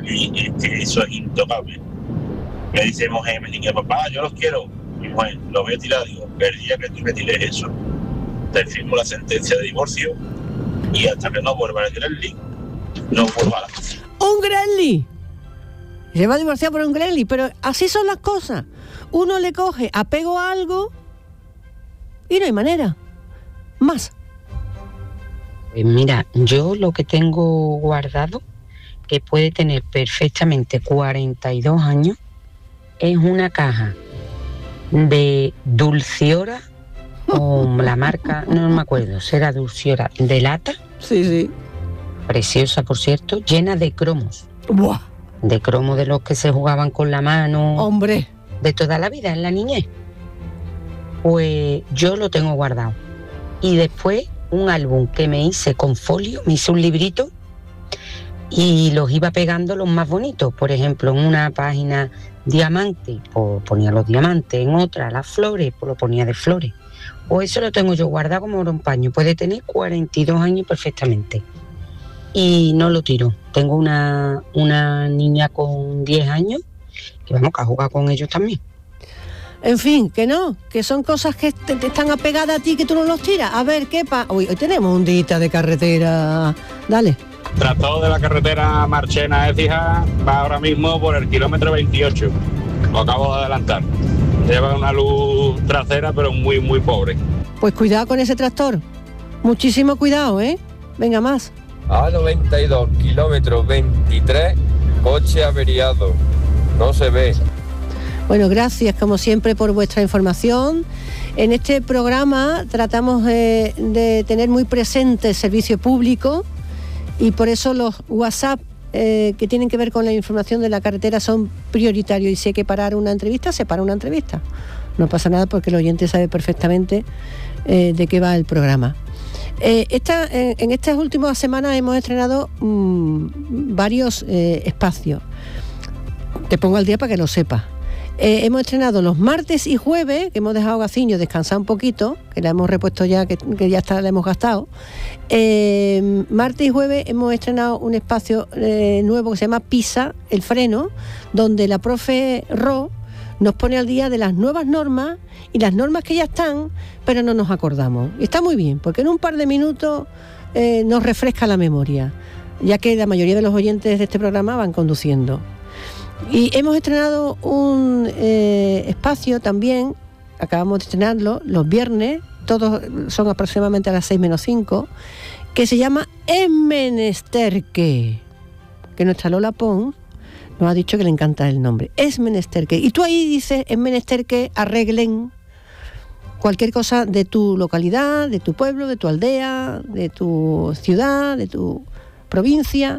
y que eso es intocable. Me dice mujer, me dice, papá, yo los quiero. Mi mujer, lo voy a tirar, digo, el día que tú me tires eso, te firmo la sentencia de divorcio y hasta que no vuelva el Gremlin, no vuelva a la casa. ¡Un Gremlin! Se va a divorciar por un Gremlin, pero así son las cosas. Uno le coge apego a algo y no hay manera. Más. Pues mira, yo lo que tengo guardado, que puede tener perfectamente 42 años, es una caja de Dulciora, o la marca, no me acuerdo, será Dulciora, de lata. Sí. Preciosa, por cierto, llena de cromos. ¡Buah! De cromos de los que se jugaban con la mano. ¡Hombre! De toda la vida, en la niñez. Pues yo lo tengo guardado. Y después un álbum que me hice con folio, me hice un librito y los iba pegando los más bonitos. Por ejemplo, en una página diamante, pues ponía los diamantes, en otra las flores, pues lo ponía de flores. O eso lo tengo yo guardado como oro en paño. Puede tener 42 años perfectamente. Y no lo tiro. Tengo una niña con 10 años que vamos a jugar con ellos también. En fin, que no, que son cosas que te están apegadas a ti, que tú no los tiras. A ver, ¿qué pasa? Hoy tenemos un día de carretera. Dale. Tractor de la carretera Marchena-Écija va ahora mismo por el kilómetro 28. Lo acabo de adelantar. Lleva una luz trasera, pero muy, muy pobre. Pues cuidado con ese tractor. Muchísimo cuidado, ¿eh? Venga, más. A92, kilómetro 23, coche averiado. No se ve. Bueno, gracias como siempre por vuestra información. En este programa tratamos de tener muy presente el servicio público y por eso los WhatsApp que tienen que ver con la información de la carretera son prioritarios, y si hay que parar una entrevista, se para una entrevista. No pasa nada porque el oyente sabe perfectamente de qué va el programa. En estas últimas semanas hemos estrenado varios espacios. Te pongo al día para que lo sepas. Hemos estrenado los martes y jueves, que hemos dejado a Gaciño descansar un poquito, que la hemos repuesto ya, que ya está, la hemos gastado. Martes y jueves hemos estrenado un espacio nuevo que se llama Pisa, el freno, donde la profe Ro nos pone al día de las nuevas normas y las normas que ya están, pero no nos acordamos. Y está muy bien, porque en un par de minutos nos refresca la memoria, ya que la mayoría de los oyentes de este programa van conduciendo. Y hemos estrenado un espacio también, acabamos de estrenarlo, los viernes, todos son aproximadamente a las 6 menos 5, que se llama Es menester que nuestra Lola Pons nos ha dicho que le encanta el nombre. Es menester que. Y tú ahí dices, es menester que arreglen cualquier cosa de tu localidad, de tu pueblo, de tu aldea, de tu ciudad, de tu provincia.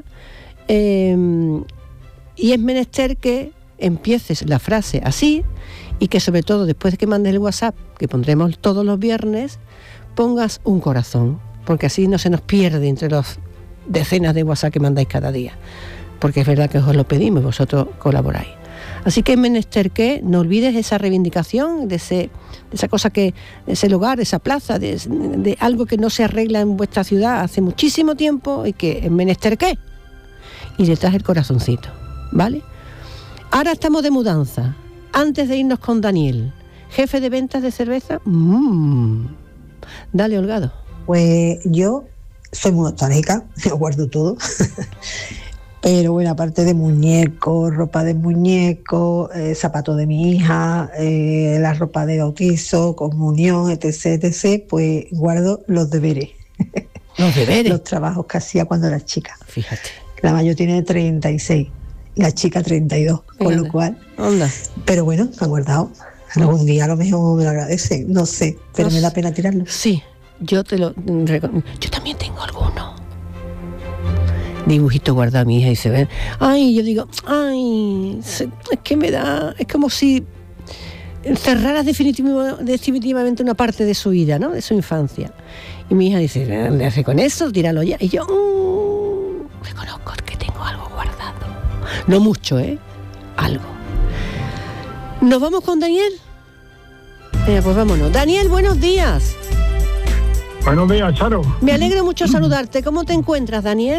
Y es menester que empieces la frase así y que sobre todo después de que mandes el WhatsApp, que pondremos todos los viernes, pongas un corazón, porque así no se nos pierde entre las decenas de WhatsApp que mandáis cada día, porque es verdad que os lo pedimos, vosotros colaboráis. Así que es menester que no olvides esa reivindicación de esa cosa de ese lugar, de esa plaza, de algo que no se arregla en vuestra ciudad hace muchísimo tiempo y que es menester que. Y detrás el corazoncito, ¿vale? Ahora estamos de mudanza. Antes de irnos con Daniel, jefe de ventas de cerveza. Dale, Holgado. Pues yo soy muy nostálgica, yo guardo todo. Pero bueno, aparte de muñecos, ropa de muñecos, zapatos de mi hija, la ropa de bautizo, comunión, etc., etc., pues guardo los deberes. Los deberes. Los trabajos que hacía cuando era chica. Fíjate. La mayor tiene 36, la chica 32, con lo cual... Onda. Pero bueno, me han guardado. Algún día a lo mejor me lo agradecen, no sé, pero me da pena tirarlo. Sí, yo también tengo alguno. Dibujito guardado a mi hija y se ven. Ay, yo digo, es que me da... Es como si cerraras definitivamente una parte de su vida, ¿no? De su infancia. Y mi hija dice, ¿le hace con eso? Tíralo ya. Y yo, reconozco que tengo algo guardado. No mucho, algo. ¿Nos vamos con Daniel? Pues vámonos. Daniel, buenos días. Buenos días, Charo. Me alegro mucho saludarte. ¿Cómo te encuentras, Daniel?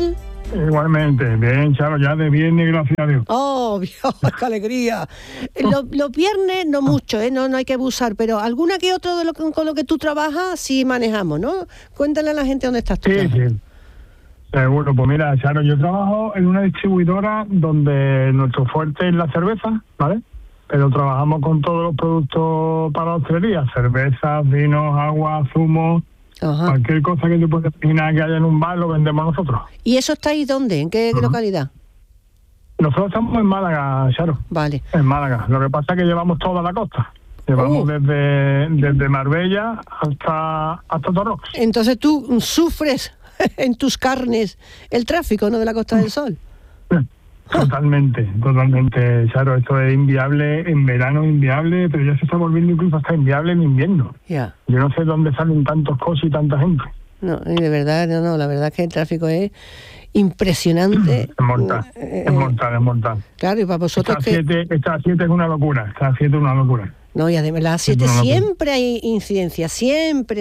Igualmente, bien, Charo, ya de viernes, gracias a Dios. ¡Oh, Dios, qué alegría! Los viernes no mucho, no hay que abusar, pero alguna que otro con lo que tú trabajas sí manejamos, ¿no? Cuéntale a la gente dónde estás tú. Sí. Seguro, pues mira, Charo, yo trabajo en una distribuidora donde nuestro fuerte es la cerveza, ¿vale? Pero trabajamos con todos los productos para la hostelería, cervezas, vinos, agua, zumos, cualquier cosa que te puedas imaginar que haya en un bar lo vendemos nosotros. ¿Y eso está ahí dónde? ¿En qué localidad? Nosotros estamos en Málaga, Charo. Vale. En Málaga. Lo que pasa es que llevamos toda la costa. Llevamos desde Marbella hasta Torrox. Entonces tú sufres en tus carnes el tráfico, ¿no?, de la Costa del Sol. Totalmente, Charo. Esto es inviable en verano, inviable, pero ya se está volviendo incluso hasta inviable en invierno. Ya. Yo no sé dónde salen tantos coches y tanta gente. No, de verdad, la verdad es que el tráfico es impresionante. Es mortal, es mortal. Claro, y para vosotros Esta 7 es una locura, No, y además las 7 siempre hay incidencias, siempre.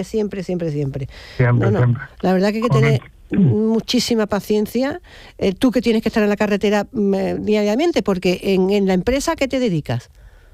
La verdad que hay que tener muchísima paciencia, tú que tienes que estar en la carretera diariamente, porque en la empresa, ¿a qué te dedicas?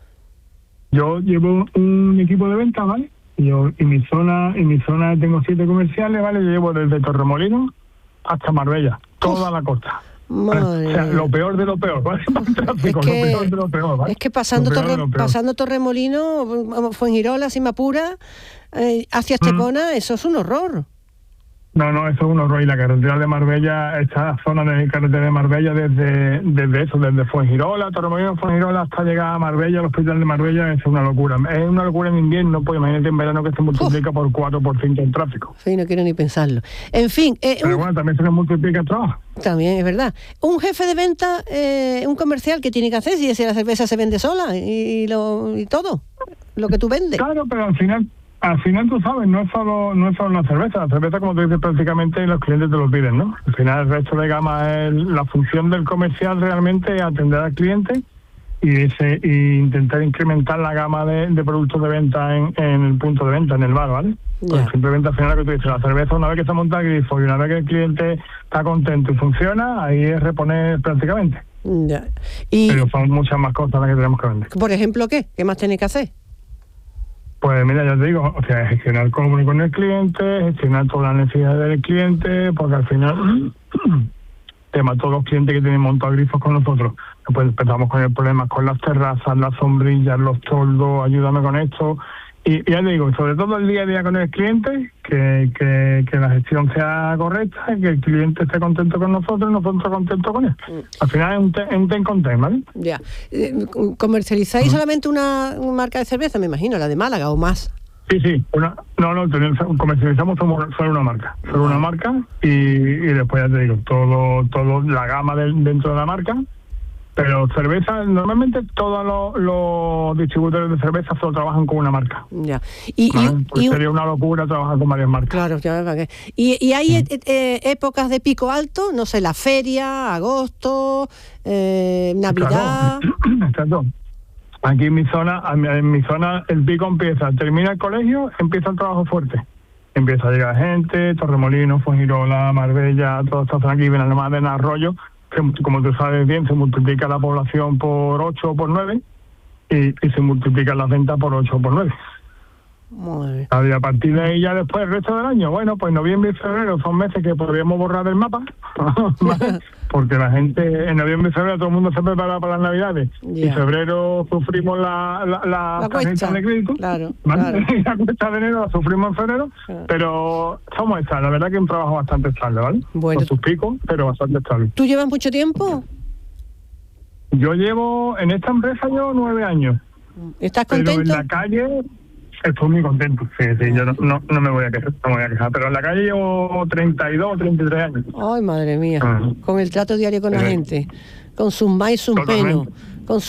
Yo llevo un equipo de venta, ¿vale? En mi zona tengo 7 comerciales, ¿vale? Yo llevo desde Torremolinos hasta Marbella, toda la costa. Madre. O sea, lo peor de lo peor, ¿vale? Tráfico, lo peor de lo peor, ¿vale? Es que pasando Torremolinos, Fuengirola, Simapura, hacia Estepona, eso es un horror. No, eso es un horror. Y la carretera de Marbella, esta zona de carretera de Marbella, desde Fuengirola, Torremolinos, Fuengirola, hasta llegar a Marbella, al hospital de Marbella, es una locura. Es una locura en invierno, pues imagínate en verano que se multiplica por 4 o por 5 el tráfico. Sí, no quiero ni pensarlo. En fin. Pero bueno, también se nos multiplica el trabajo. También, es verdad. Un jefe de venta, un comercial, ¿qué tiene que hacer si la cerveza se vende sola y todo lo que tú vendes? Claro, pero al final tú sabes, no es solo la cerveza. La cerveza, como tú dices, prácticamente los clientes te lo piden, ¿no? Al final el resto de gama es la función del comercial, realmente es atender al cliente y intentar incrementar la gama de productos de venta en el punto de venta, en el bar, ¿vale? Pues simplemente al final lo que tú dices, la cerveza, una vez que se monta el grifo y una vez que el cliente está contento y funciona, ahí es reponer prácticamente. Ya. Pero son muchas más cosas las que tenemos que vender. Por ejemplo, ¿qué más tenéis que hacer? Pues mira, ya te digo, o sea, gestionar con el cliente, gestionar todas las necesidades del cliente, porque al final, todos los clientes que tienen montados grifos con nosotros, después empezamos con el problema con las terrazas, las sombrillas, los toldos, ayúdame con esto. Y ya te digo, sobre todo el día a día con el cliente, que la gestión sea correcta, que el cliente esté contento con nosotros y nosotros contentos con él. Al final es un ten con ten, ¿vale? Ya. ¿Comercializáis solamente una marca de cerveza, me imagino, la de Málaga o más? Sí. Comercializamos solo una marca. Solo una marca y después ya te digo, todo la gama dentro de la marca. Pero cerveza, normalmente todos los distribuidores de cerveza solo trabajan con una marca. Ya. Pues sería una locura trabajar con varias marcas. Claro, ya ¿para qué? ¿Y hay épocas de pico alto? No sé, la feria, agosto, Navidad. Exacto. Aquí en mi zona el pico termina el colegio, empieza el trabajo fuerte. Empieza a llegar gente, Torremolinos, Fuengirola, Marbella, toda esta zona aquí, Benalmádena, Arroyo, que como tú sabes bien, se multiplica la población por 8 o por 9 y se multiplican las ventas por 8 o por 9. Y a partir de ahí ya después el resto del año, bueno, pues noviembre y febrero son meses que podríamos borrar del mapa, ¿vale? Porque la gente en noviembre y febrero todo el mundo se prepara para las navidades y en febrero sufrimos la tarjeta de crédito, ¿vale? La cuesta de enero la sufrimos en febrero, pero somos estables, la verdad que es un trabajo bastante estable, ¿vale? Bueno. Con sus picos, pero bastante estable. ¿Tú llevas mucho tiempo? Yo llevo en esta empresa 9 años. ¿Estás contento? Pero en la calle estoy muy contento, sí, yo no me voy a quejar, pero en la calle llevo 32 o 33 años. Ay, madre mía, con el trato diario con la gente, con sus más y sus menos, con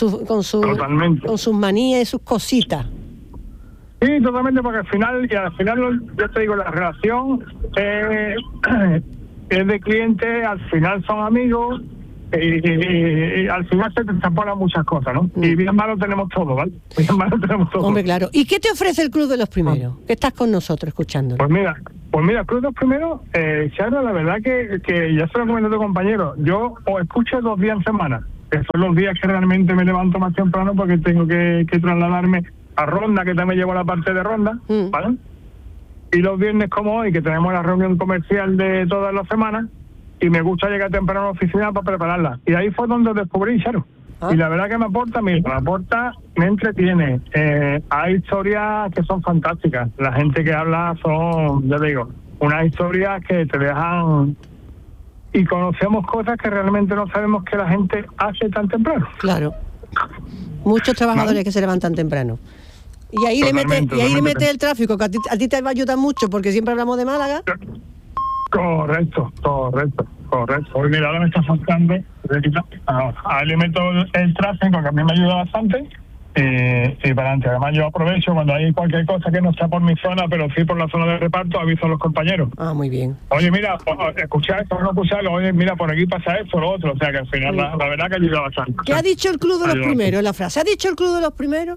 sus manías y sus cositas. Sí, totalmente, porque al final yo te digo, la relación es de cliente, al final son amigos, y al final se te extrapolan muchas cosas, ¿no? Y bien malo tenemos todo, ¿vale? Bien malo tenemos todo. Hombre, claro. ¿Y qué te ofrece el Club de los Primeros? Que estás con nosotros escuchándolo. Pues mira, el Club de los Primeros, Charo, la verdad que ya se lo comento a tu compañero, yo os escucho 2 días en semana, que son los días que realmente me levanto más temprano porque tengo que trasladarme a Ronda, que también llevo la parte de Ronda, ¿vale? Y los viernes como hoy, que tenemos la reunión comercial de todas las semanas, y me gusta llegar temprano a la oficina para prepararla. Y ahí fue donde descubrí, Charo. Y la verdad que me aporta, me entretiene. Hay historias que son fantásticas. La gente que habla son, ya te digo, unas historias que te dejan... Y conocemos cosas que realmente no sabemos que la gente hace tan temprano. Claro. Muchos trabajadores que se levantan temprano. Y ahí le mete el tráfico, que a ti te va a ayudar mucho, porque siempre hablamos de Málaga. Correcto. Hoy mira, ahora me está faltando. Ahí le meto el tráfico, que a mí me ayuda bastante. Y para adelante. Además, yo aprovecho cuando hay cualquier cosa que no está por mi zona, pero sí por la zona de reparto, aviso a los compañeros. Ah, muy bien. Oye, mira, escuchar esto, no escucharlo. Oye, mira, por aquí pasa esto, lo otro. O sea, que al final, la verdad que ayuda bastante. ¿Qué ha dicho el Club de los Primeros? La frase, ¿ha dicho el Club de los Primeros?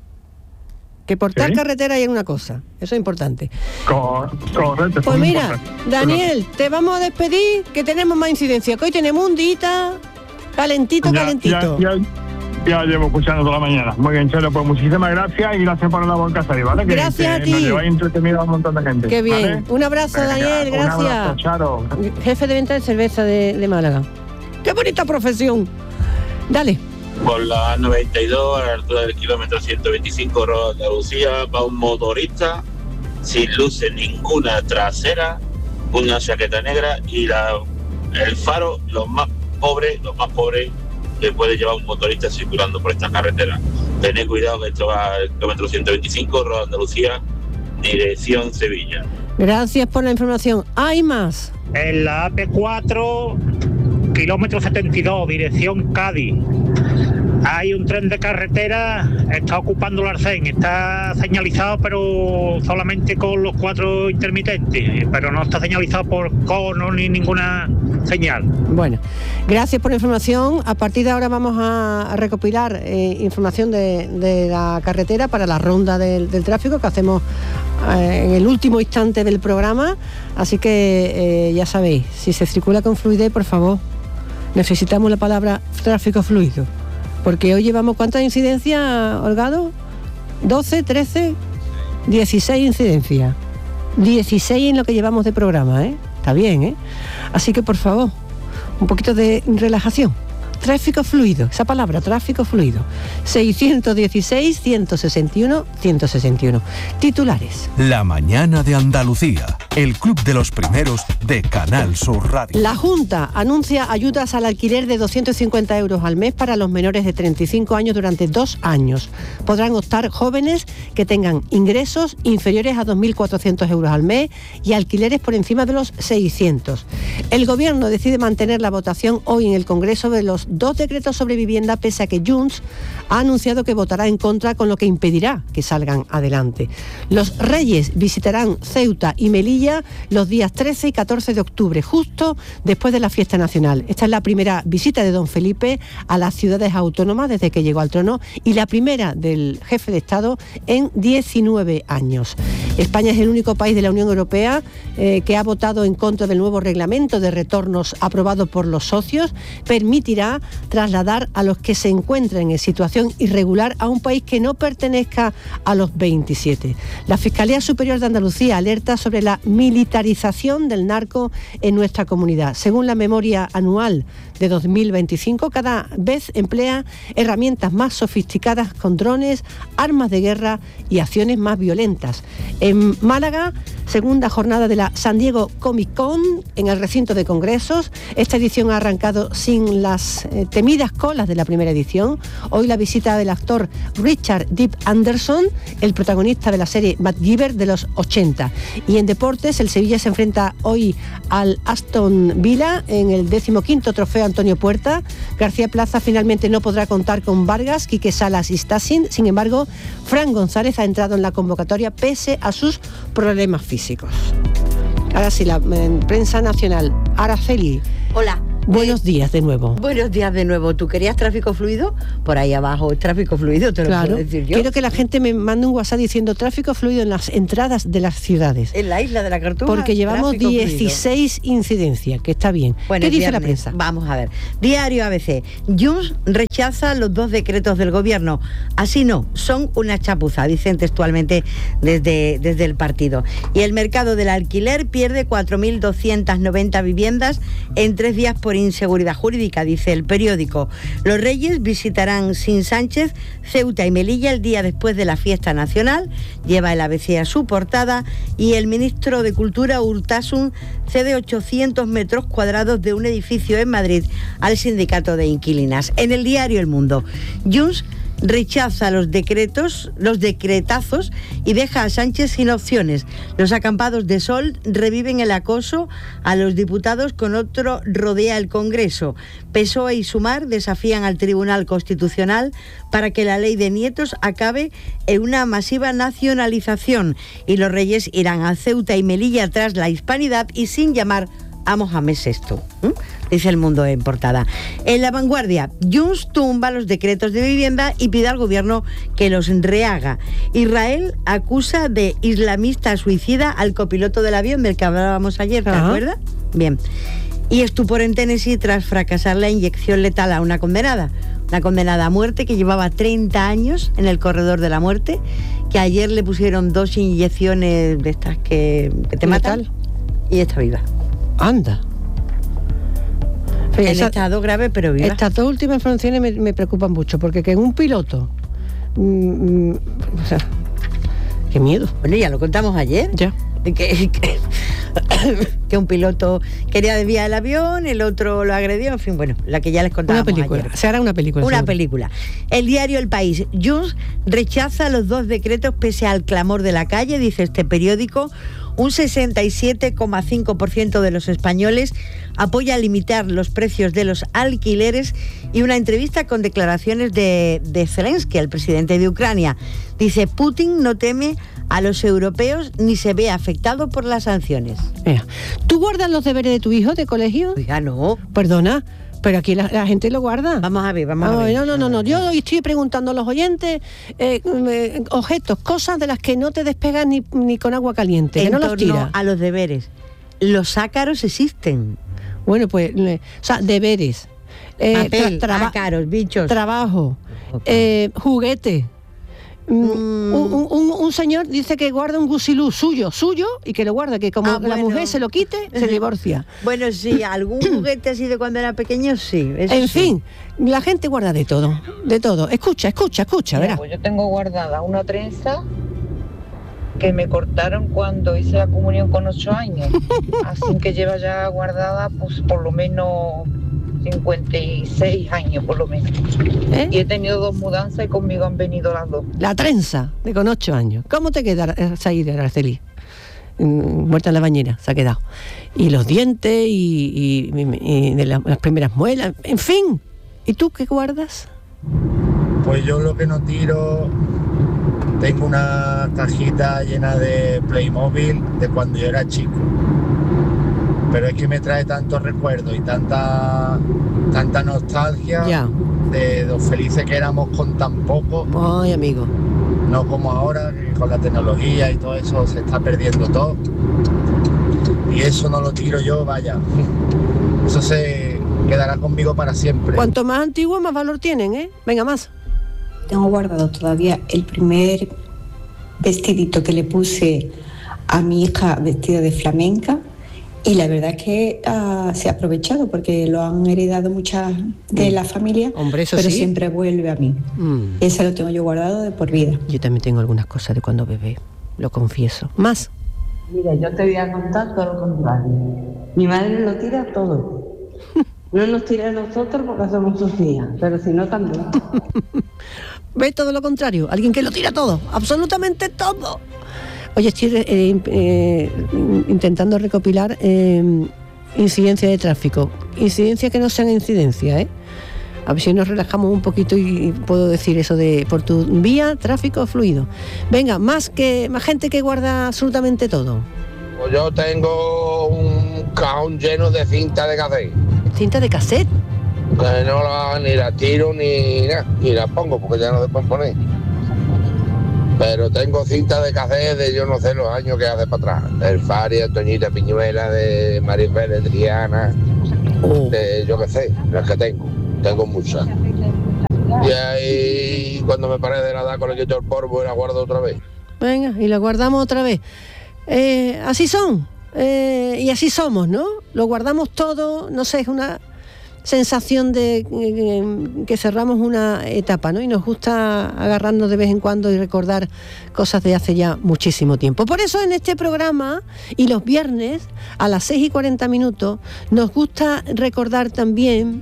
Que por tal carretera hay una cosa. Eso es importante. Correcto. Pues mira, Daniel, te vamos a despedir, que tenemos más incidencia. Que hoy tenemos un día calentito. Ya llevo escuchando toda la mañana. Muy bien, Chelo, pues muchísimas gracias y gracias por la boca ahí, ¿vale? Gracias a ti. Nos lleváis entretenido a un montón de gente. Qué bien. ¿Vale? Un abrazo, Daniel, gracias. Un abrazo, Charo. Jefe de venta de cerveza de Málaga. Qué bonita profesión. Dale. Por la 92, a la altura del kilómetro 125, Roda Andalucía, va un motorista sin luces ninguna trasera, una chaqueta negra y el faro, los más pobres que puede llevar un motorista circulando por esta carretera. Tened cuidado que esto va al kilómetro 125, Roda Andalucía, dirección Sevilla. Gracias por la información. ¿Hay más? En la AP4, kilómetro 72, dirección Cádiz. Hay un tren de carretera, está ocupando el arcén, está señalizado pero solamente con los 4 intermitentes, pero no está señalizado por cono ni ninguna señal. Bueno, gracias por la información. A partir de ahora vamos a recopilar información de la carretera para la ronda del tráfico que hacemos en el último instante del programa, así que ya sabéis, si se circula con fluidez, por favor, necesitamos la palabra tráfico fluido. Porque hoy llevamos, ¿cuántas incidencias, Holgado? 12, 13, 16 incidencias. 16 en lo que llevamos de programa, ¿eh? Está bien, ¿eh? Así que, por favor, un poquito de relajación. Tráfico fluido, esa palabra, tráfico fluido. 616-161-161. Titulares. La mañana de Andalucía, el Club de los Primeros de Canal Sur Radio. La Junta anuncia ayudas al alquiler de 250 euros al mes para los menores de 35 años durante 2 años. Podrán optar jóvenes que tengan ingresos inferiores a 2.400 euros al mes y alquileres por encima de los 600. El Gobierno decide mantener la votación hoy en el Congreso de los 2 decretos sobre vivienda, pese a que Junts ha anunciado que votará en contra, con lo que impedirá que salgan adelante. Los Reyes visitarán Ceuta y Melilla los días 13 y 14 de octubre, justo después de la fiesta nacional. Esta es la primera visita de don Felipe a las ciudades autónomas desde que llegó al trono y la primera del jefe de Estado en 19 años. España es el único país de la Unión Europea que ha votado en contra del nuevo reglamento de retornos aprobado por los socios. Permitirá trasladar a los que se encuentren en situación irregular a un país que no pertenezca a los 27. La Fiscalía Superior de Andalucía alerta sobre la militarización del narco en nuestra comunidad. Según la memoria anual de 2025, cada vez emplea herramientas más sofisticadas con drones, armas de guerra y acciones más violentas. En Málaga, segunda jornada de la San Diego Comic Con en el recinto de congresos. Esta edición ha arrancado sin las temidas colas de la primera edición. Hoy la visita del actor Richard Deep Anderson, el protagonista de la serie MacGyver de los 80. Y en deportes, el Sevilla se enfrenta hoy al Aston Villa en el 15º trofeo Antonio Puerta. García Plaza finalmente no podrá contar con Vargas, Quique Salas y Stasin. Sin embargo, Fran González ha entrado en la convocatoria pese a sus problemas físicos. Ahora sí, la prensa nacional. Araceli. Hola. Buenos días de nuevo. Buenos días de nuevo. ¿Tú querías tráfico fluido? Por ahí abajo, tráfico fluido, te lo puedo decir yo. Quiero que la gente me mande un WhatsApp diciendo tráfico fluido en las entradas de las ciudades. En la isla de la Cartuja. Porque llevamos 16 fluido. Incidencias, que está bien. Bueno, ¿qué dice viernes. la prensa? Vamos a ver. Diario ABC. Junts rechaza los 2 decretos del gobierno. Así no, son una chapuza, dicen textualmente desde el partido. Y el mercado del alquiler pierde 4.290 viviendas en 3 días por inseguridad jurídica, dice el periódico. Los Reyes visitarán sin Sánchez Ceuta y Melilla el día después de la fiesta nacional, lleva el ABC a su portada, y el ministro de Cultura, Urtasun, cede 800 metros cuadrados de un edificio en Madrid al sindicato de inquilinas. En el diario El Mundo, Junts rechaza los decretazos y deja a Sánchez sin opciones. Los acampados de sol reviven el acoso a los diputados, con otro rodea el Congreso. PSOE y Sumar desafían al Tribunal Constitucional para que la ley de nietos acabe en una masiva nacionalización, y los Reyes irán a Ceuta y Melilla tras la hispanidad y sin llamar a Mohamed VI. Dice El Mundo en portada. En La Vanguardia, Junts tumba los decretos de vivienda y pide al gobierno que los rehaga. Israel acusa de islamista suicida al copiloto del avión del que hablábamos ayer, ¿te acuerdas? Bien. Y estupor en Tennessee tras fracasar la inyección letal a una condenada a muerte que llevaba 30 años en el corredor de la muerte, que ayer le pusieron 2 inyecciones de estas que te matan, y está viva. Anda. En estado grave, pero viva. Estas 2 últimas informaciones me preocupan mucho, porque que en un piloto... o sea, qué miedo. Bueno, ya lo contamos ayer. Ya. Que un piloto quería desviar el avión, el otro lo agredió, en fin, bueno, la que ya les contábamos una película, ayer. Se hará una película. Una seguro. película. El diario El País. Junts rechaza los 2 decretos pese al clamor de la calle, dice este periódico. Un 67,5% de los españoles apoya limitar los precios de los alquileres, y una entrevista con declaraciones de Zelensky, el presidente de Ucrania. Dice, Putin no teme a los europeos ni se ve afectado por las sanciones. ¿Tú guardas los deberes de tu hijo de colegio? Oiga, no. Perdona, pero aquí la gente lo guarda. Vamos a ver. No. Yo estoy preguntando a los oyentes objetos, cosas de las que no te despegas ni con agua caliente, que no los tiras. A los deberes. Los ácaros existen. Bueno, pues, o sea, deberes. Papel, ácaros, bichos. Trabajo, juguete. Un señor dice que guarda un gusilú suyo, y que lo guarda, que como la mujer se lo quite, se divorcia. Bueno, sí, algún juguete así de cuando era pequeño, sí. En fin, la gente guarda de todo. Escucha, verá. Pues yo tengo guardada una trenza que me cortaron cuando hice la comunión con 8 años. Así que lleva ya guardada pues por lo menos 56 años por lo menos. Y he tenido 2 mudanzas y conmigo han venido las 2. La trenza de con 8 años. ¿Cómo te queda ahí, Araceli? Muerta en la bañera, se ha quedado. Y los dientes y de las primeras muelas, en fin. ¿Y tú qué guardas? Pues yo lo que no tiro, tengo una cajita llena de Playmobil de cuando yo era chico. Pero es que me trae tantos recuerdos y tanta nostalgia de lo felices que éramos con tan poco. Ay, amigo. No como ahora, que con la tecnología y todo eso se está perdiendo todo. Y eso no lo tiro yo, vaya. Eso se quedará conmigo para siempre. Cuanto más antiguo, más valor tienen, ¿eh? Venga, más. Tengo guardado todavía el primer vestidito que le puse a mi hija vestida de flamenca. Y la verdad es que se ha aprovechado porque lo han heredado muchas de la familia, hombre, eso pero sí. Siempre vuelve a mí. Ese lo tengo yo guardado de por vida. Yo también tengo algunas cosas de cuando bebé, lo confieso. Más. Mira, yo te voy a contar todo lo contrario. Mi madre lo tira todo. No nos tira a nosotros porque somos sus hijas, pero si no también. ¿Ves todo lo contrario? Alguien que lo tira todo, absolutamente todo. Oye, estoy intentando recopilar incidencias de tráfico. Incidencias que no sean incidencias, ¿eh? A ver si nos relajamos un poquito y puedo decir eso de por tu vía, tráfico fluido. Venga, más gente que guarda absolutamente todo. Pues yo tengo un cajón lleno de cinta de café. cintas de cassette. Que no ni la tiro ni nada, ni la pongo porque ya no se pueden poner. Pero tengo cinta de cassette de yo no sé los años que hace para atrás. Del Fari, Antoñita Piñuela, de Maribel, de Triana, de yo qué sé, las que tengo muchas. Y ahí cuando me paré de nadar con el quito el polvo y la guardo otra vez. Venga, y la guardamos otra vez. Así son, y así somos, ¿no? Lo guardamos todo, no sé, es una sensación de que cerramos una etapa, ¿no? Y nos gusta agarrarnos de vez en cuando y recordar cosas de hace ya muchísimo tiempo. Por eso en este programa, y los viernes, a las 6:40, nos gusta recordar también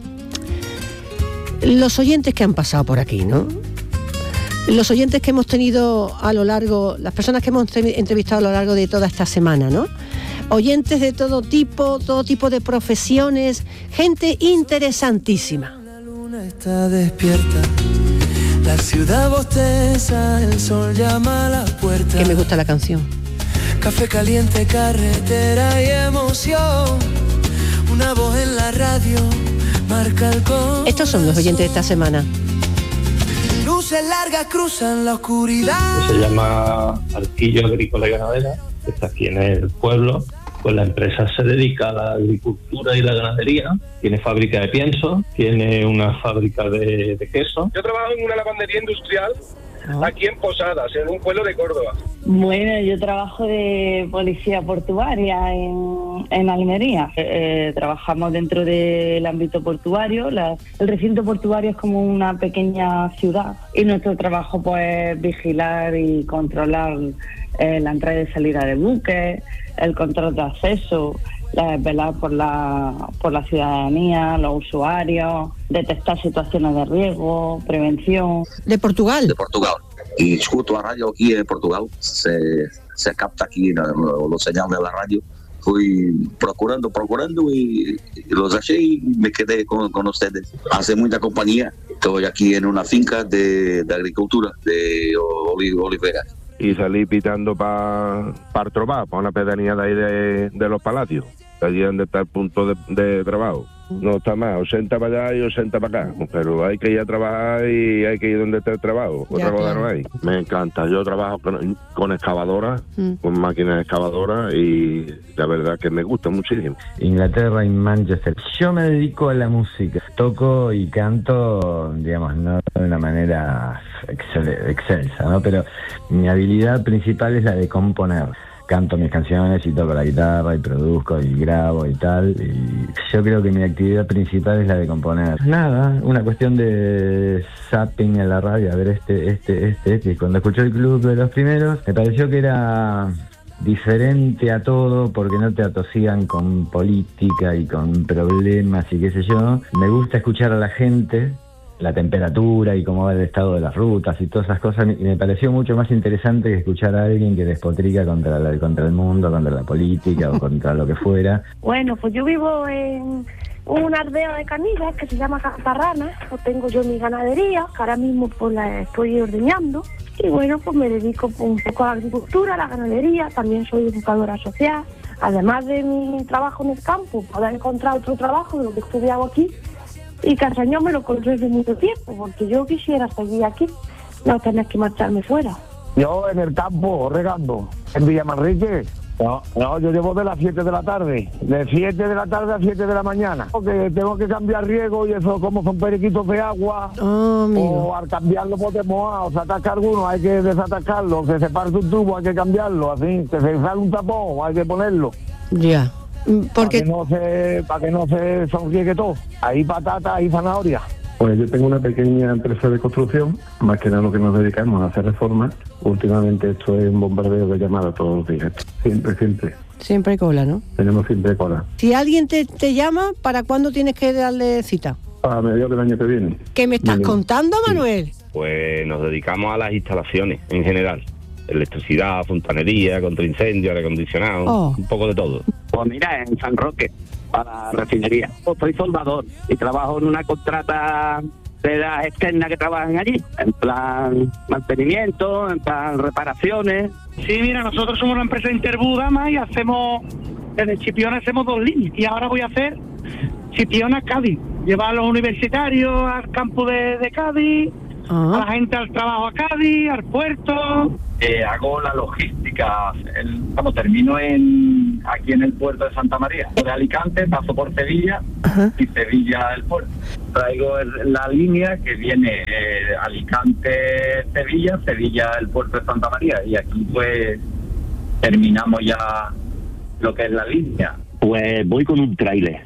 los oyentes que han pasado por aquí, ¿no? Los oyentes que hemos tenido a lo largo, las personas que hemos entrevistado a lo largo de toda esta semana, ¿no? Oyentes de todo tipo de profesiones, gente interesantísima. La luna está despierta, la ciudad bosteza, el sol llama a la puerta. Que me gusta la canción. Café caliente, carretera y emoción, una voz en la radio marca el con. Estos son los oyentes de esta semana. Luces largas cruzan la oscuridad. Se llama Arquillo Agrícola y Ganadera, está aquí en el pueblo. Pues la empresa se dedica a la agricultura y la ganadería, tiene fábrica de pienso, tiene una fábrica de queso. Yo trabajo en una lavandería industrial aquí en Posadas, en un pueblo de Córdoba. Bueno, yo trabajo de policía portuaria en Almería. Trabajamos dentro del ámbito portuario. El recinto portuario es como una pequeña ciudad y nuestro trabajo pues es vigilar y controlar la entrada y salida de buques, el control de acceso, velar por la ciudadanía, los usuarios, detectar situaciones de riesgo, prevención. ¿De Portugal? De Portugal. Y escuto a radio aquí en Portugal, se capta aquí los señales de la radio. Fui procurando y los achei y me quedé con ustedes. Hace mucha compañía, estoy aquí en una finca de agricultura, de oliveras. Y salí pitando para Trobar, para una pedanía de ahí de los Palacios, allí donde está el punto de trabajo. No está más, 80 para allá y 80 para acá, pero hay que ir a trabajar y hay que ir donde está el trabajo, otra cosa no hay. Me encanta, yo trabajo con excavadoras, con máquinas excavadoras y la verdad que me gusta muchísimo. Inglaterra y Manchester. Yo me dedico a la música, toco y canto, digamos, no de una manera excelsa, ¿no? Pero mi habilidad principal es la de componer. Canto mis canciones y toco la guitarra y produzco y grabo y tal, y yo creo que mi actividad principal es la de componer. Nada, una cuestión de zapping en la radio, a ver y cuando escuché el Club de los Primeros me pareció que era diferente a todo porque no te atosigan con política y con problemas y qué sé yo. Me gusta escuchar a la gente, la temperatura y cómo va el estado de las rutas y todas esas cosas, y me pareció mucho más interesante que escuchar a alguien que despotrica contra el mundo, contra la política o contra lo que fuera. Bueno, pues yo vivo en una aldea de Canillas que se llama Camparrana, pues tengo yo mi ganadería, que ahora mismo pues la estoy ordeñando, y bueno, pues me dedico un poco a la agricultura, a la ganadería, también soy educadora social. Además de mi trabajo en el campo, puedo encontrar otro trabajo de lo que he estudiado aquí, y Castañón me lo encontré desde mucho tiempo, porque yo quisiera seguir aquí, no tener que marcharme fuera. Yo en el campo, regando, en Villamanrique. No, yo llevo de las 7 de la tarde, de 7 de la tarde a 7 de la mañana, porque tengo que cambiar riego y eso como son periquitos de agua, o al cambiarlo bote mojado, se ataca alguno, hay que desatacarlo, que se parte un tubo, hay que cambiarlo, así, que se sale un tapón, hay que ponerlo. Ya. Porque para que no se sonriegue todo. Hay patata, hay zanahoria. Pues yo tengo una pequeña empresa de construcción, más que nada lo que nos dedicamos a hacer reformas. Últimamente esto es un bombardeo de llamadas todos los días. Siempre. Siempre hay cola, ¿no? Tenemos siempre cola. Si alguien te llama, ¿para cuándo tienes que darle cita? A mediados del año que viene. ¿Qué me estás contando, Manuel? Pues nos dedicamos a las instalaciones en general. Electricidad, fontanería, contra incendio, aire acondicionado, un poco de todo. Pues mira, en San Roque, para la refinería. Pues soy soldador y trabajo en una contrata de las externas que trabajan allí, en plan mantenimiento, en plan reparaciones. Sí, mira, nosotros somos una empresa Interbú Gama y hacemos, desde Chipiona hacemos 2 líneas y ahora voy a hacer Chipiona, Cádiz. Llevar a los universitarios al campus de Cádiz, a la gente al trabajo a Cádiz, al puerto. Hago la logística, termino aquí en el puerto de Santa María. De Alicante paso por Sevilla y Sevilla el puerto. Traigo la línea que viene Alicante-Sevilla, Sevilla el puerto de Santa María, y aquí pues terminamos ya lo que es la línea. Pues voy con un tráiler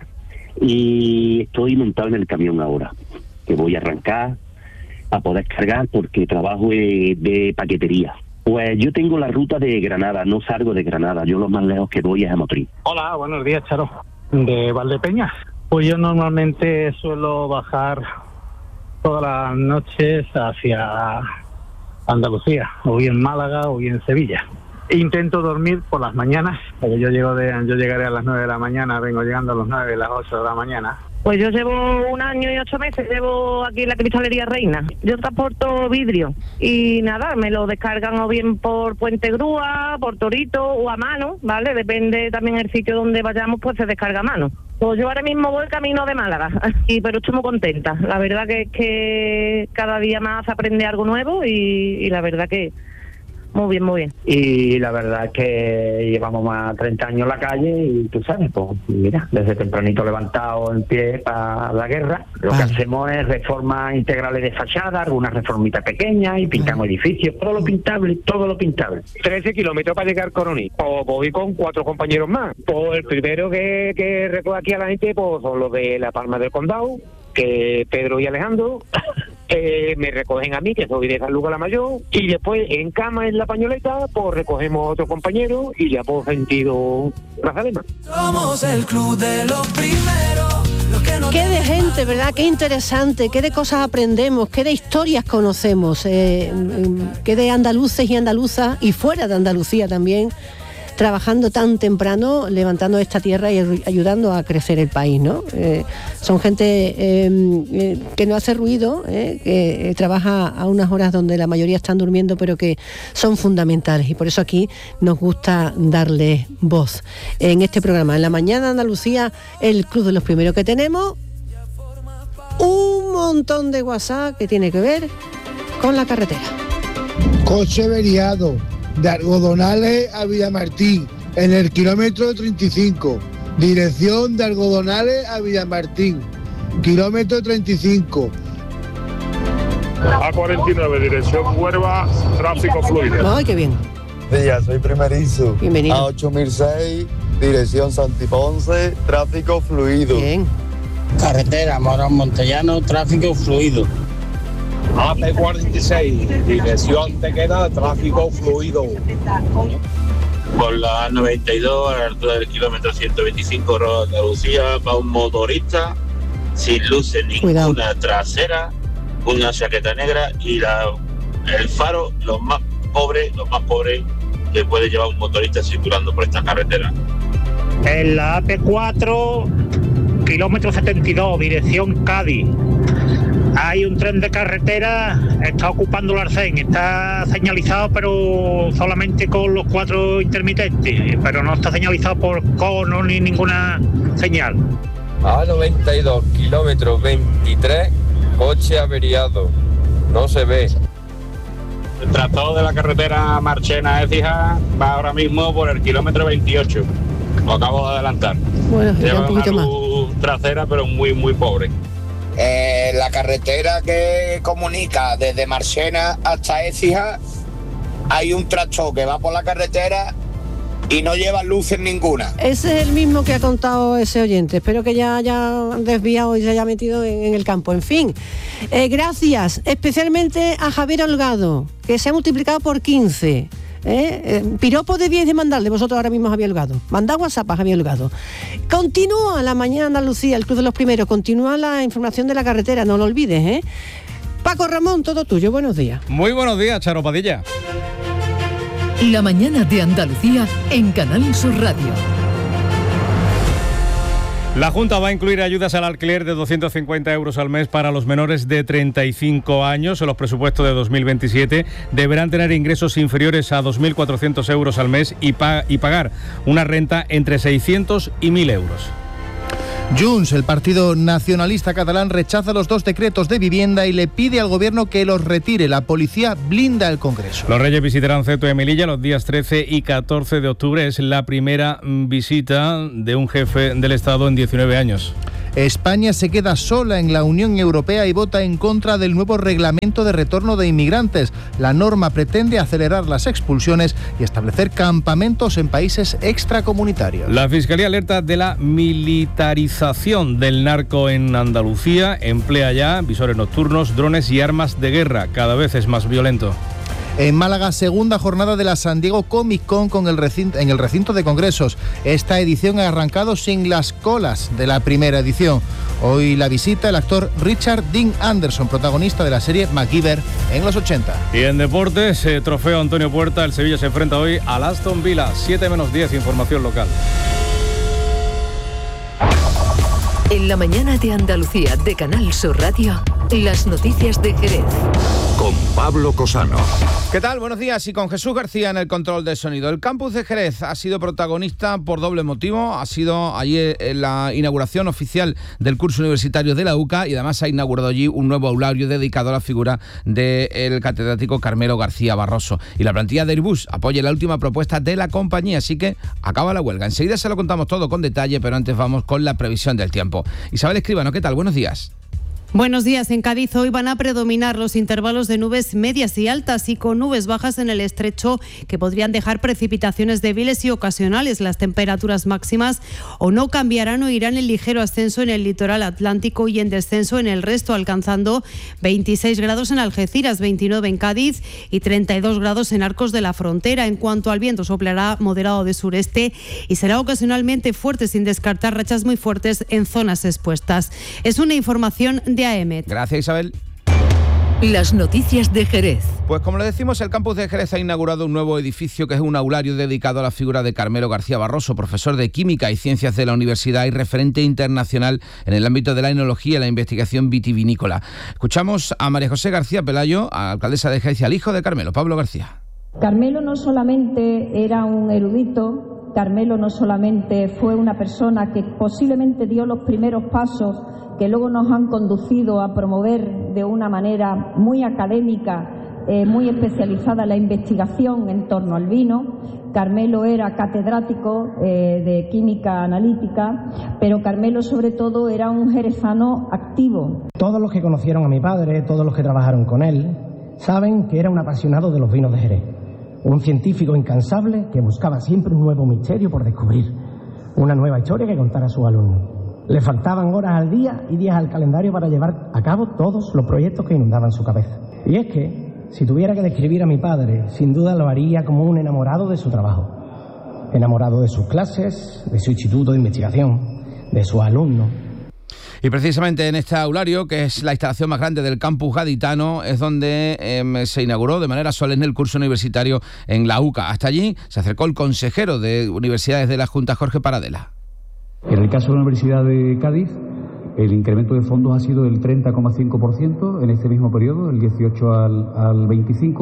y estoy montado en el camión ahora, que voy a arrancar a poder cargar porque trabajo de paquetería. Pues yo tengo la ruta de Granada, no salgo de Granada, yo lo más lejos que voy es a Motril. Hola, buenos días, Charo. ¿De Valdepeñas? Pues yo normalmente suelo bajar todas las noches hacia Andalucía, o bien Málaga o bien Sevilla. Intento dormir por las mañanas, porque yo llegaré a las 9 de la mañana, vengo llegando a las 9, las 8 de la mañana. Pues yo llevo 1 año y 8 meses, llevo aquí en la Cristalería Reina. Yo transporto vidrio y nada, me lo descargan o bien por Puente Grúa, por Torito o a mano, ¿vale? Depende también el sitio donde vayamos, pues se descarga a mano. Pues yo ahora mismo voy camino de Málaga, pero estoy muy contenta. La verdad que es que cada día más aprende algo nuevo y la verdad que muy bien, muy bien. Y la verdad es que llevamos más de 30 años en la calle y tú sabes, pues mira, desde tempranito levantado en pie para la guerra. Lo que hacemos es reformas integrales de fachada, algunas reformitas pequeñas y pintamos edificios, todo lo pintable. 13 kilómetros para llegar a Coroní. Pues voy con 4 compañeros más. Pues el primero que recoge aquí a la gente pues son los de La Palma del Condado, que Pedro y Alejandro. Me recogen a mí, que soy de San Lucas la Mayor, y después en cama en La Pañoleta, pues recogemos a otro compañero y ya pues sentido Grazalema. Somos el club de los primeros. Qué de gente, ¿verdad? Qué interesante, qué de cosas aprendemos, qué de historias conocemos, qué de andaluces y andaluzas, y fuera de Andalucía también, trabajando tan temprano, levantando esta tierra y ayudando a crecer el país, ¿no? Son gente que no hace ruido, que trabaja a unas horas donde la mayoría están durmiendo, pero que son fundamentales, y por eso aquí nos gusta darles voz. En este programa, en la mañana de Andalucía, el Club de los Primeros, que tenemos un montón de WhatsApp que tiene que ver con la carretera. Coche averiado de Algodonales a Villamartín, en el kilómetro 35, dirección de Algodonales a Villamartín, kilómetro 35. A49, dirección Huelva, tráfico fluido. ¡Ay, qué bien! Días, soy primerizo. Bienvenido. A8006, dirección Santiponce, tráfico fluido. Bien. Carretera Morón Montellano, tráfico fluido. AP46, dirección Tequera, tráfico fluido. Por la 92, a la altura del kilómetro 125, Roda Andalucía, va un motorista sin luces ninguna trasera, una chaqueta negra y el faro, los más pobres que puede llevar un motorista circulando por esta carretera. En la AP4, kilómetro 72, dirección Cádiz. Hay un tren de carretera, está ocupando el arcén, está señalizado pero solamente con los 4 intermitentes, pero no está señalizado por cono ni ninguna señal. A92, kilómetro 23, coche averiado, no se ve. El tractor de la carretera Marchena-Écija va ahora mismo por el kilómetro 28, lo acabo de adelantar. Bueno, lleva un poquito una más. luz trasera pero muy muy pobre. La carretera que comunica desde Marchena hasta Écija, hay un tractor que va por la carretera y no lleva luces ninguna. Ese es el mismo que ha contado ese oyente. Espero que ya haya desviado y se haya metido en el campo. En fin, gracias especialmente a Javier Holgado, que se ha multiplicado por 15. Piropo debíais de mandarle vosotros ahora mismo a Javier Holgado. Mandad WhatsApp a Javier Holgado. Continúa la mañana Andalucía, el Club de los Primeros. Continúa la información de la carretera, no lo olvides, Paco Ramón, todo tuyo, buenos días. Muy buenos días, Charo Padilla. La mañana de Andalucía en Canal Sur Radio. La Junta va a incluir ayudas al alquiler de 250 euros al mes para los menores de 35 años. En los presupuestos de 2027 deberán tener ingresos inferiores a 2.400 euros al mes y pagar una renta entre 600 y 1.000 euros. Junts, el partido nacionalista catalán, rechaza los 2 decretos de vivienda y le pide al gobierno que los retire. La policía blinda el Congreso. Los Reyes visitarán Ceuta y Melilla los días 13 y 14 de octubre. Es la primera visita de un jefe del Estado en 19 años. España se queda sola en la Unión Europea y vota en contra del nuevo reglamento de retorno de inmigrantes. La norma pretende acelerar las expulsiones y establecer campamentos en países extracomunitarios. La Fiscalía alerta de la militarización del narco en Andalucía. Emplea ya visores nocturnos, drones y armas de guerra. Cada vez es más violento. En Málaga, segunda jornada de la San Diego Comic Con en el recinto de congresos. Esta edición ha arrancado sin las colas de la primera edición. Hoy la visita el actor Richard Dean Anderson, protagonista de la serie MacGyver en los 80. Y en deportes, trofeo Antonio Puerta, el Sevilla se enfrenta hoy al Aston Villa, 7-10, información local. En la mañana de Andalucía de Canal Sur Radio, las noticias de Jerez. Con Pablo Cosano. ¿Qué tal? Buenos días. Y con Jesús García en el control de sonido. El campus de Jerez ha sido protagonista por doble motivo. Ha sido allí la inauguración oficial del curso universitario de la UCA y además ha inaugurado allí un nuevo aulario dedicado a la figura del catedrático Carmelo García Barroso. Y la plantilla de Airbus apoya la última propuesta de la compañía, así que acaba la huelga. Enseguida se lo contamos todo con detalle, pero antes vamos con la previsión del tiempo. Isabel Escribano, ¿qué tal? Buenos días. Buenos días. En Cádiz hoy van a predominar los intervalos de nubes medias y altas y con nubes bajas en el estrecho que podrían dejar precipitaciones débiles y ocasionales. Las temperaturas máximas o no cambiarán o irán en ligero ascenso en el litoral atlántico y en descenso en el resto, alcanzando 26 grados en Algeciras, 29 en Cádiz y 32 grados en Arcos de la Frontera. En cuanto al viento, soplará moderado de sureste y será ocasionalmente fuerte, sin descartar rachas muy fuertes en zonas expuestas. Es una información de AEMET. Gracias, Isabel. Las noticias de Jerez. Pues como le decimos, el campus de Jerez ha inaugurado un nuevo edificio que es un aulario dedicado a la figura de Carmelo García Barroso, profesor de Química y Ciencias de la Universidad y referente internacional en el ámbito de la enología y la investigación vitivinícola. Escuchamos a María José García Pelayo, alcaldesa de Jerez, y al hijo de Carmelo, Pablo García. Carmelo no solamente era un erudito, Carmelo no solamente fue una persona que posiblemente dio los primeros pasos que luego nos han conducido a promover de una manera muy académica, muy especializada la investigación en torno al vino. Carmelo era catedrático de química analítica, pero Carmelo sobre todo era un jerezano activo. Todos los que conocieron a mi padre, todos los que trabajaron con él, saben que era un apasionado de los vinos de Jerez. Un científico incansable que buscaba siempre un nuevo misterio por descubrir, una nueva historia que contar a sus alumnos. Le faltaban horas al día y días al calendario para llevar a cabo todos los proyectos que inundaban su cabeza. Y es que, si tuviera que describir a mi padre, sin duda lo haría como un enamorado de su trabajo. Enamorado de sus clases, de su instituto de investigación, de sus alumnos. Y precisamente en este aulario, que es la instalación más grande del campus gaditano, es donde se inauguró de manera solemne el curso universitario en la UCA. Hasta allí se acercó el consejero de Universidades de la Junta, Jorge Paradela. En el caso de la Universidad de Cádiz, el incremento de fondos ha sido del 30,5% en este mismo periodo, del 18 al 26,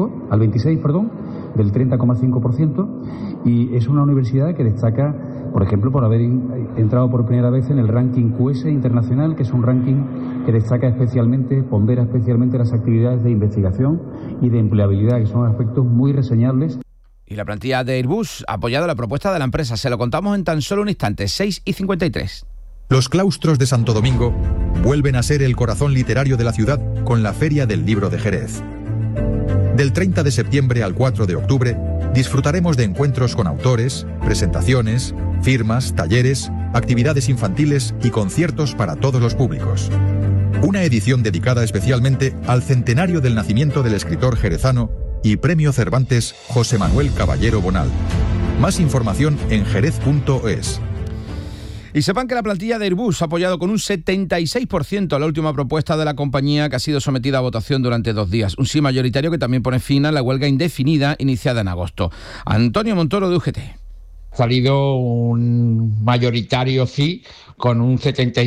del 30,5%, y es una universidad que destaca, por ejemplo, por haber entrado por primera vez en el ranking QS internacional, que es un ranking que destaca especialmente, pondera especialmente las actividades de investigación y de empleabilidad, que son aspectos muy reseñables. Y la plantilla de Airbus ha apoyado la propuesta de la empresa. Se lo contamos en tan solo un instante, 6:53. Los claustros de Santo Domingo vuelven a ser el corazón literario de la ciudad con la Feria del Libro de Jerez. Del 30 de septiembre al 4 de octubre disfrutaremos de encuentros con autores, presentaciones, firmas, talleres, actividades infantiles y conciertos para todos los públicos. Una edición dedicada especialmente al centenario del nacimiento del escritor jerezano y Premio Cervantes José Manuel Caballero Bonal. Más información en jerez.es. Y sepan que la plantilla de Airbus ha apoyado con un 76% la última propuesta de la compañía, que ha sido sometida a votación durante 2 días. Un sí mayoritario que también pone fin a la huelga indefinida iniciada en agosto. Antonio Montoro, de UGT. Ha salido un mayoritario sí, con un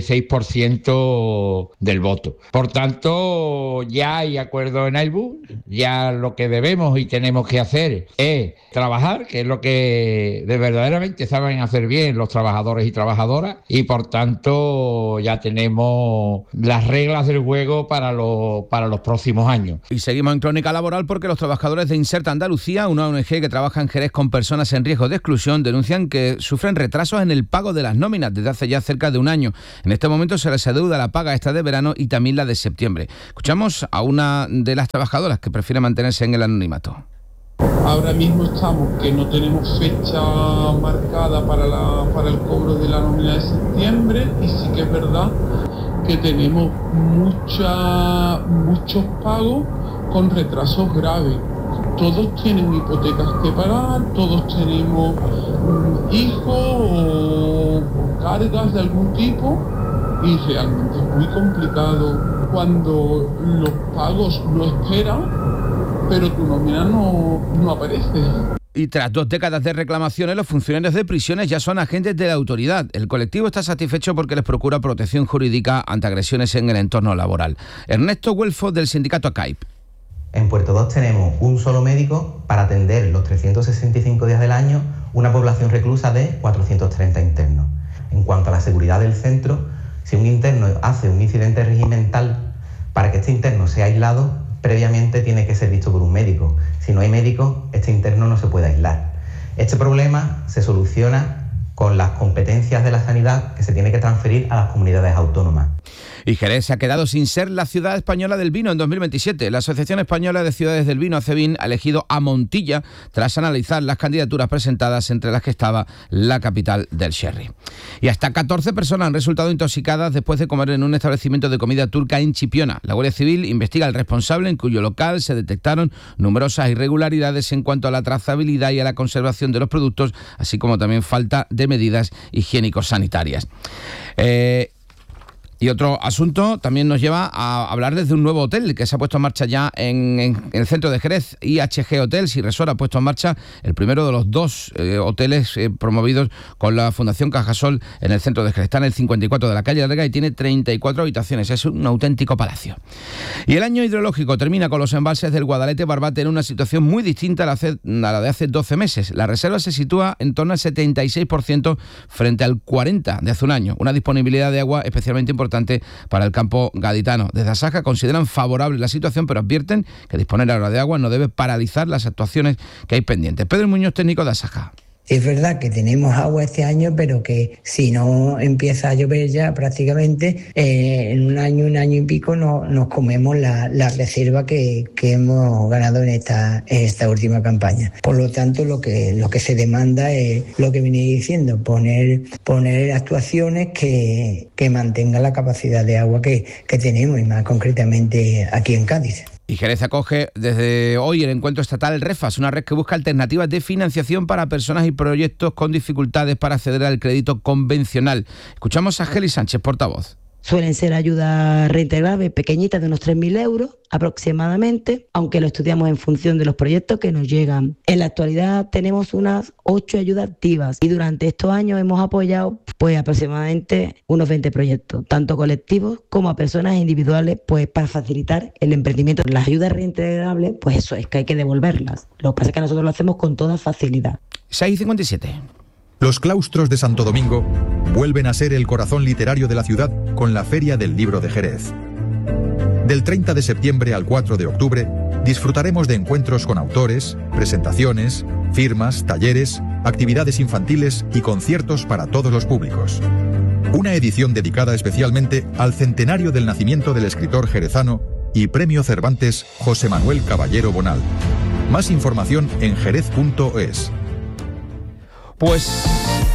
76% del voto. Por tanto, ya hay acuerdo en Airbus, ya lo que debemos y tenemos que hacer es trabajar, que es lo que verdaderamente saben hacer bien los trabajadores y trabajadoras, y por tanto ya tenemos las reglas del juego para los próximos años. Y seguimos en Crónica Laboral porque los trabajadores de Inserta Andalucía, una ONG que trabaja en Jerez con personas en riesgo de exclusión, denuncian que sufren retrasos en el pago de las nóminas desde hace ya cerca de un año. En este momento se les adeuda la paga esta de verano y también la de septiembre. Escuchamos a una de las trabajadoras que prefiere mantenerse en el anonimato. Ahora mismo estamos que no tenemos fecha marcada para el cobro de la nómina de septiembre, y sí que es verdad que tenemos muchos pagos con retrasos graves. Todos tienen hipotecas que pagar, todos tenemos hijos o cargas de algún tipo, y realmente es muy complicado cuando los pagos no esperan, pero tu nómina no aparece. Y tras 2 décadas de reclamaciones, los funcionarios de prisiones ya son agentes de la autoridad. El colectivo está satisfecho porque les procura protección jurídica ante agresiones en el entorno laboral. Ernesto Güelfo, del sindicato ACAIP. En Puerto 2 tenemos un solo médico para atender los 365 días del año una población reclusa de 430 internos. En cuanto a la seguridad del centro, si un interno hace un incidente regimental, para que este interno sea aislado, previamente tiene que ser visto por un médico. Si no hay médico, este interno no se puede aislar. Este problema se soluciona con las competencias de la sanidad que se tiene que transferir a las comunidades autónomas. Y Jerez se ha quedado sin ser la ciudad española del vino en 2027. La Asociación Española de Ciudades del Vino, ACEVIN, ha elegido a Montilla tras analizar las candidaturas presentadas, entre las que estaba la capital del sherry. Y hasta 14 personas han resultado intoxicadas después de comer en un establecimiento de comida turca en Chipiona. La Guardia Civil investiga al responsable, en cuyo local se detectaron numerosas irregularidades en cuanto a la trazabilidad y a la conservación de los productos, así como también falta de medidas higiénico-sanitarias. Y otro asunto también nos lleva a hablarles de un nuevo hotel que se ha puesto en marcha ya en el centro de Jerez. IHG Hotels y Resort ha puesto en marcha el primero de los 2 hoteles promovidos con la Fundación Cajasol en el centro de Jerez. Está en el 54 de la calle Larga y tiene 34 habitaciones. Es un auténtico palacio. Y el año hidrológico termina con los embalses del Guadalete-Barbate en una situación muy distinta a la de hace 12 meses. La reserva se sitúa en torno al 76% frente al 40% de hace un año. Una disponibilidad de agua especialmente importante para el campo gaditano. Desde Asaja consideran favorable la situación, pero advierten que disponer ahora de agua no debe paralizar las actuaciones que hay pendientes. Pedro Muñoz, técnico de Asaja. Es verdad que tenemos agua este año, pero que si no empieza a llover ya prácticamente, en un año y pico nos comemos la reserva que hemos ganado en esta última campaña. Por lo tanto, lo que se demanda es lo que venía diciendo, poner actuaciones que mantengan la capacidad de agua que tenemos, y más concretamente aquí en Cádiz. Y Jerez acoge desde hoy el encuentro estatal REFAS, una red que busca alternativas de financiación para personas y proyectos con dificultades para acceder al crédito convencional. Escuchamos a Geli Sánchez, portavoz. Suelen ser ayudas reintegrables pequeñitas de unos 3.000 euros aproximadamente, aunque lo estudiamos en función de los proyectos que nos llegan. En la actualidad tenemos unas 8 ayudas activas y durante estos años hemos apoyado aproximadamente unos 20 proyectos, tanto colectivos como a personas individuales, para facilitar el emprendimiento. Las ayudas reintegrables, eso es que hay que devolverlas. Lo que pasa es que nosotros lo hacemos con toda facilidad. 6:57. Los claustros de Santo Domingo vuelven a ser el corazón literario de la ciudad con la Feria del Libro de Jerez. Del 30 de septiembre al 4 de octubre disfrutaremos de encuentros con autores, presentaciones, firmas, talleres, actividades infantiles y conciertos para todos los públicos. Una edición dedicada especialmente al centenario del nacimiento del escritor jerezano y Premio Cervantes José Manuel Caballero Bonal. Más información en jerez.es. Pues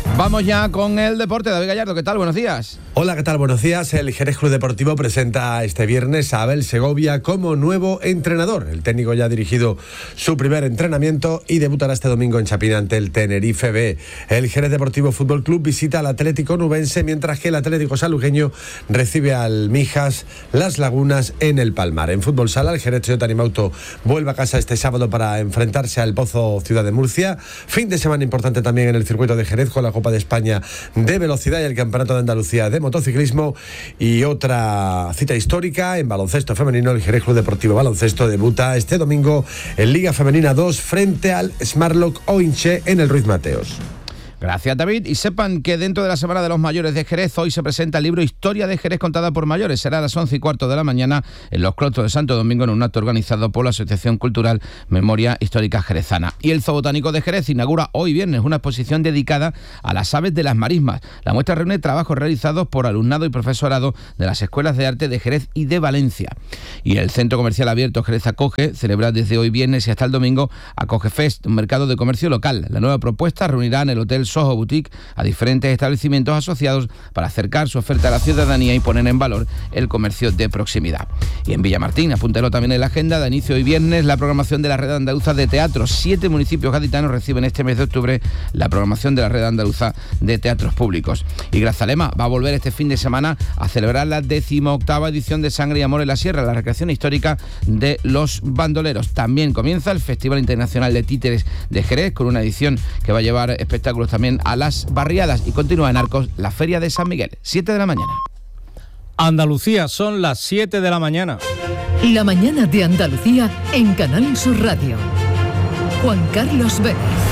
Vamos ya con el deporte. David Gallardo, ¿qué tal? Buenos días. Hola, ¿qué tal? Buenos días. El Jerez Club Deportivo presenta este viernes a Abel Segovia como nuevo entrenador. El técnico ya ha dirigido su primer entrenamiento y debutará este domingo en Chapín ante el Tenerife B. El Jerez Deportivo Fútbol Club visita al Atlético Nubense, mientras que el Atlético Salugueño recibe al Mijas Las Lagunas en el Palmar. En fútbol sala, el Jerez Toyota Animauto vuelve a casa este sábado para enfrentarse al Pozo Ciudad de Murcia. Fin de semana importante también en el circuito de Jerez con la Copa de España de Velocidad y el Campeonato de Andalucía de Motociclismo, y otra cita histórica en baloncesto femenino. El Jerez Club Deportivo Baloncesto debuta este domingo en Liga Femenina 2 frente al Smartlock Oinche en el Ruiz Mateos. Gracias, David. Y sepan que dentro de la Semana de los Mayores de Jerez, hoy se presenta el libro Historia de Jerez contada por mayores. Será a las 11:15 de la mañana en los Claustros de Santo Domingo, en un acto organizado por la Asociación Cultural Memoria Histórica Jerezana. Y el Zoo Botánico de Jerez inaugura hoy viernes una exposición dedicada a las aves de las marismas. La muestra reúne trabajos realizados por alumnado y profesorado de las escuelas de arte de Jerez y de Valencia. Y el Centro Comercial Abierto Jerez Acoge celebra desde hoy viernes y hasta el domingo Acoge Fest, un mercado de comercio local. La nueva propuesta reunirá en el Hotel Soho Boutique a diferentes establecimientos asociados para acercar su oferta a la ciudadanía y poner en valor el comercio de proximidad. Y en Villamartín, apúntelo también en la agenda, de inicio hoy viernes la programación de la Red Andaluza de Teatro. 7 municipios gaditanos reciben este mes de octubre la programación de la Red Andaluza de Teatros Públicos. Y Grazalema va a volver este fin de semana a celebrar la 18ª edición de Sangre y Amor en la Sierra, la recreación histórica de los bandoleros. También comienza el Festival Internacional de Títeres de Jerez, con una edición que va a llevar espectáculos también a las barriadas, y continúa en Arcos la Feria de San Miguel. 7 de la mañana. Andalucía, son las 7 de la mañana. La mañana de Andalucía en Canal Sur Radio. Juan Carlos Vélez.